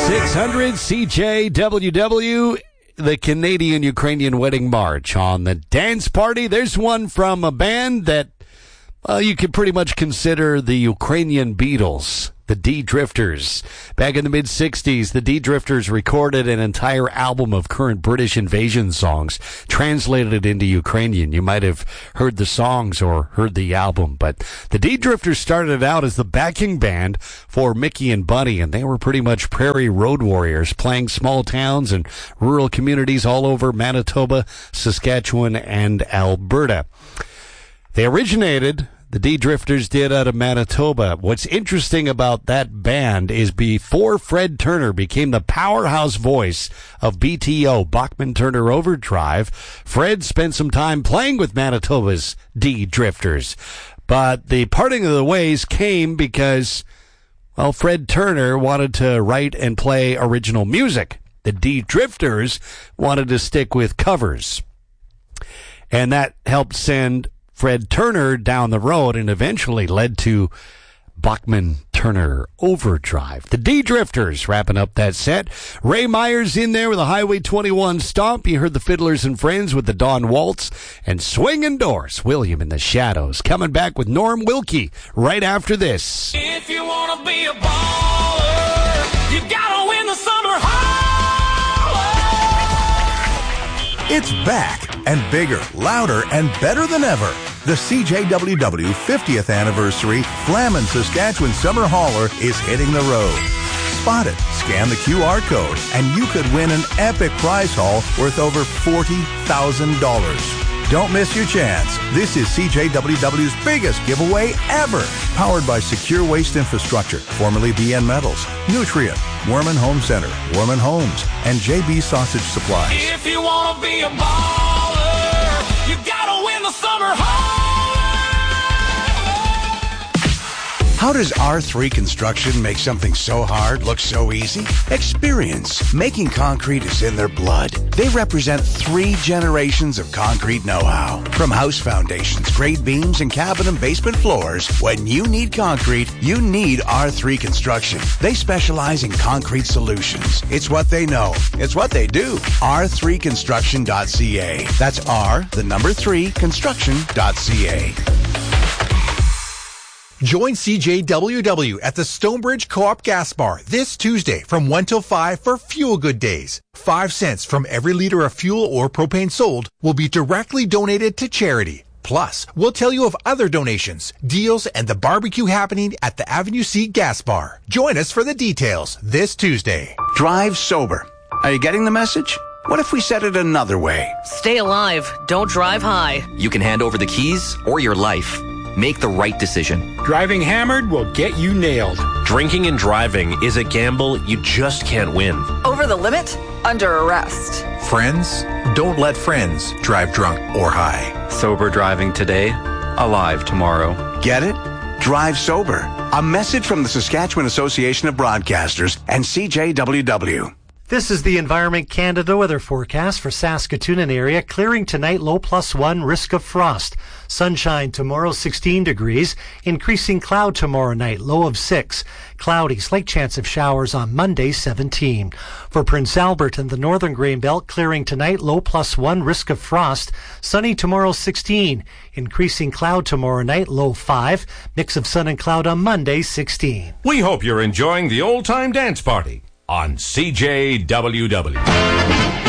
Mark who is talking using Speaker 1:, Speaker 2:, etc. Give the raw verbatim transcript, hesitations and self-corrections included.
Speaker 1: six hundred C J W W, the Canadian-Ukrainian Wedding March on the dance party. There's one from a band that, well, you could pretty much consider the Ukrainian Beatles, the D-Drifters. Back in the mid-sixties, the D-Drifters recorded an entire album of current British invasion songs, translated into Ukrainian. You might have heard the songs or heard the album, but the D-Drifters started out as the backing band for Mickey and Bunny, and they were pretty much prairie road warriors, playing small towns and rural communities all over Manitoba, Saskatchewan, and Alberta. They originated... The D-Drifters did out of Manitoba. What's interesting about that band is before Fred Turner became the powerhouse voice of B T O, Bachman-Turner Overdrive, Fred spent some time playing with Manitoba's D-Drifters. But the parting of the ways came because, well, Fred Turner wanted to write and play original music. The D-Drifters wanted to stick with covers. And that helped send Fred Turner down the road and eventually led to Bachman-Turner Overdrive. The D-Drifters wrapping up that set. Ray Myers in there with a Highway twenty-one stomp. You heard the Fiddlers and Friends with the Don Waltz. And Swingin' Doors, William in the Shadows. Coming back with Norm Wilkie right after this.
Speaker 2: If you want to be a baller, you gotta win the summer holler.
Speaker 3: It's back and bigger, louder, and better than ever. The C J W W fiftieth Anniversary Flamin' Saskatchewan Summer Hauler is hitting the road. Spot it, scan the Q R code, and you could win an epic prize haul worth over forty thousand dollars. Don't miss your chance. This is C J W W's biggest giveaway ever. Powered by Secure Waste Infrastructure, formerly B N Metals, Nutrient, Warman Home Center, Warman Homes, and J B Sausage Supplies.
Speaker 2: If you want to be a baller, you gotta win the summer holler.
Speaker 4: How does R three Construction make something so hard look so easy? Experience. Making concrete is in their blood. They represent three generations of concrete know-how. From house foundations, grade beams, and cabin and basement floors, when you need concrete, you need R three Construction. They specialize in concrete solutions. It's what they know. It's what they do. R three construction dot C A. That's R, the number three, construction dot C A.
Speaker 5: Join C J W W at the Stonebridge Co-op Gas Bar this Tuesday from one till five for Fuel Good Days. Five cents from every liter of fuel or propane sold will be directly donated to charity. Plus, we'll tell you of other donations, deals, and the barbecue happening at the Avenue C Gas Bar. Join us for the details this Tuesday.
Speaker 4: Drive sober. Are you getting the message? What if we said it another way?
Speaker 6: Stay alive. Don't drive high.
Speaker 7: You can hand over the keys or your life. Make the right decision.
Speaker 8: Driving hammered will get you nailed.
Speaker 9: Drinking and driving is a gamble you just can't win.
Speaker 10: Over the limit? Under arrest.
Speaker 11: Friends? Don't let friends drive drunk or high.
Speaker 12: Sober driving today, alive tomorrow.
Speaker 4: Get it? Drive sober. A message from the Saskatchewan Association of Broadcasters and C J W W.
Speaker 13: This is the Environment Canada weather forecast for Saskatoon and area. Clearing tonight, low plus one, risk of frost. Sunshine tomorrow, sixteen degrees. Increasing cloud tomorrow night, low of six. Cloudy, slight chance of showers on Monday, seventeen. For Prince Albert and the northern Grain Belt, clearing tonight, low plus one, risk of frost. Sunny tomorrow, sixteen. Increasing cloud tomorrow night, low five. Mix of sun and cloud on Monday, sixteen.
Speaker 14: We hope you're enjoying the old-time dance party on C J W W.